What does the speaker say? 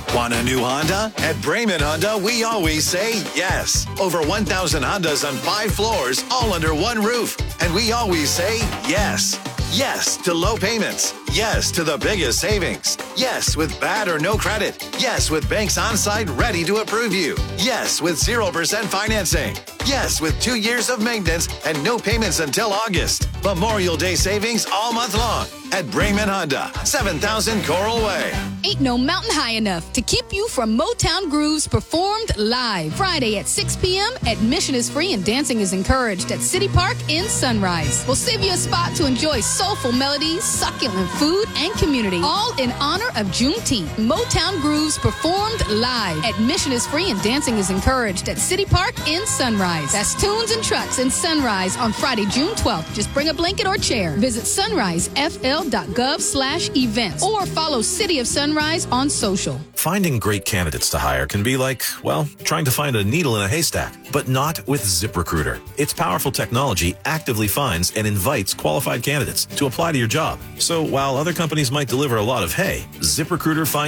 Want a new Honda? At Brayman Honda, we always say yes. Over 1,000 Hondas on 5 floors, all under one roof. And we always say yes. Yes to low payments. Yes to the biggest savings. Yes with bad or no credit. Yes with banks on site ready to approve you. Yes with 0% financing. Yes with 2 years of maintenance and no payments until August. Memorial Day savings all month long at Brayman Honda, 7000 Coral Way. Ain't no mountain high enough to keep you from Motown Grooves performed live. Friday at 6 p.m. Admission is free and dancing is encouraged at City Park in Sunrise. We'll save you a spot to enjoy soulful melodies, succulent food, and community, all in honor of Juneteenth. Motown Grooves performed live. Admission is free and dancing is encouraged at City Park in Sunrise. That's Tunes and Trucks in Sunrise on Friday, June 12th. Just bring a blanket or chair. Visit sunrisefl.gov/events or follow City of Sunrise on social. Finding great candidates to hire can be like, well, trying to find a needle in a haystack, but not with ZipRecruiter. Its powerful technology actively finds and invites qualified candidates to apply to your job. So while other companies might deliver a lot of hay, ZipRecruiter finds